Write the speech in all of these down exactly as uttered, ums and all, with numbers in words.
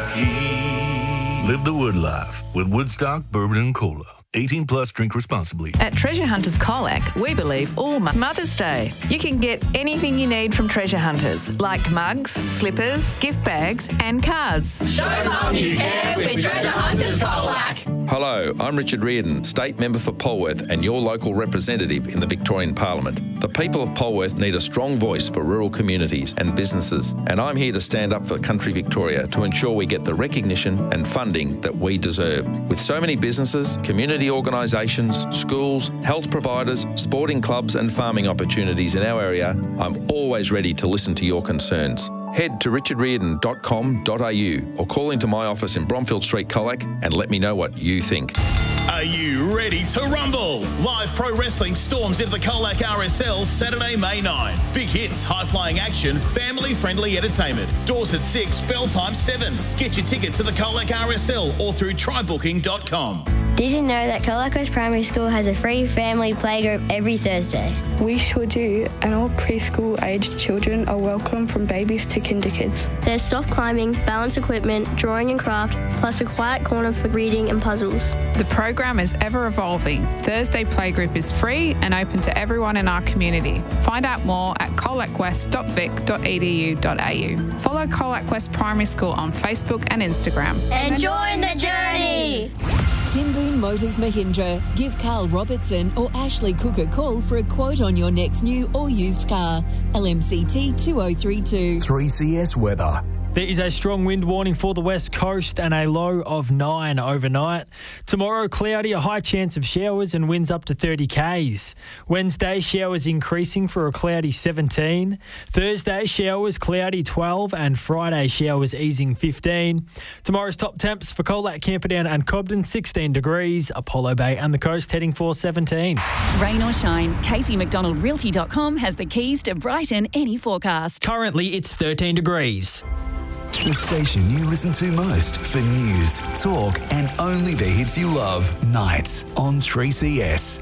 whiskey. Live the Wood life with Woodstock Bourbon and Cola. eighteen plus, drink responsibly. At Treasure Hunters Colac, we believe all mo- Mother's Day. You can get anything you need from Treasure Hunters, like mugs, slippers, gift bags and cards. Show Mum you care with Treasure Hunters Colac. Hello, I'm Richard Reardon, State Member for Polwarth and your local representative in the Victorian Parliament. The people of Polwarth need a strong voice for rural communities and businesses, and I'm here to stand up for Country Victoria to ensure we get the recognition and funding that we deserve. With so many businesses, community organisations, schools, health providers, sporting clubs and farming opportunities in our area, I'm always ready to listen to your concerns. Head to richard reardon dot com dot a u or call into my office in Bromfield Street, Colac, and let me know what you think. Are you ready to rumble? Live pro wrestling storms into the Colac R S L Saturday, May ninth. Big hits, high-flying action, family-friendly entertainment. Doors at six, bell time seven. Get your tickets at the Colac R S L or through try booking dot com. Did you know that Colac West Primary School has a free family playgroup every Thursday? We sure do, and all preschool-aged children are welcome from babies to kinder kids. There's soft climbing, balance equipment, drawing and craft, plus a quiet corner for reading and puzzles. The program is ever evolving. Thursday Playgroup is free and open to everyone in our community. Find out more at colac west dot vic dot e d u dot a u. Follow Colac West Primary School on Facebook and Instagram. And join the journey! Timboon Motors Mahindra. Give Carl Robertson or Ashley Cook a call for a quote on your next new or used car. L M C T two oh three two. three C S weather. There is a strong wind warning for the west coast and a low of nine overnight. Tomorrow, cloudy, a high chance of showers and winds up to thirty kays. Wednesday, showers increasing for a cloudy seventeen. Thursday, showers, cloudy twelve, and Friday, showers easing fifteen. Tomorrow's top temps for Colac, Camperdown and Cobden, sixteen degrees. Apollo Bay and the coast heading for seventeen. Rain or shine, Casey McDonald Realty dot com has the keys to brighten any forecast. Currently, it's thirteen degrees. The station you listen to most for news, talk, and only the hits you love. Nights on three C S.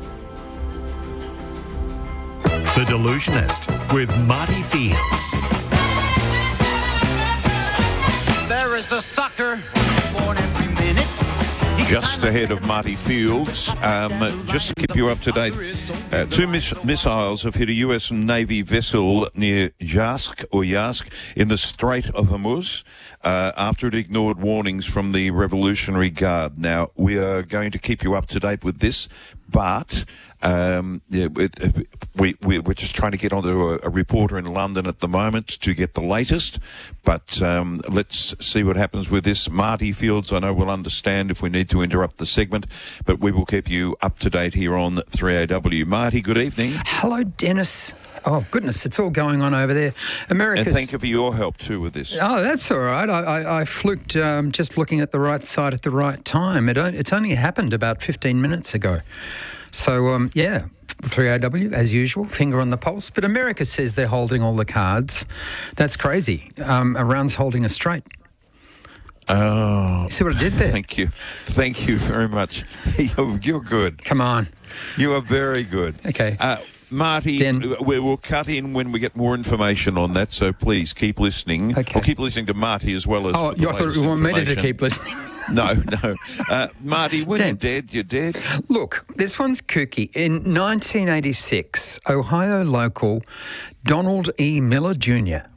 The Delusionist with Marty Fields. There is a sucker born every minute. Just ahead of Marty Fields, um, just to keep you up to date, uh, two miss- missiles have hit a U S Navy vessel near Yask or Yask in the Strait of Hormuz uh, after it ignored warnings from the Revolutionary Guard. Now, we are going to keep you up to date with this, but um, yeah, it, we, we, we're just trying to get onto a, a reporter in London at the moment to get the latest. But um, let's see what happens with this. Marty Fields, I know we'll understand if we need to interrupt the segment, but we will keep you up to date here on three A W. Marty, good evening. Hello, Dennis. Oh, goodness, it's all going on over there. America's... And thank you for your help, too, with this. Oh, that's all right. I, I, I fluked um, just looking at the right side at the right time. It, it's only happened about fifteen minutes ago. So, um, yeah, three A W, as usual, finger on the pulse. But America says they're holding all the cards. That's crazy. Um, Iran's holding us straight. Oh. You see what I did there? Thank you. Thank you very much. You're, you're good. Come on. You are very good. Okay. Uh, Marty, Den. we will cut in when we get more information on that, so please keep listening. Okay. Or keep listening to Marty as well as Oh, you, I thought you want me to keep listening. No, no. Uh, Marty, when you're dead, you're dead. Look, this one's kooky. In nineteen eighty-six, Ohio local Donald E. Miller Junior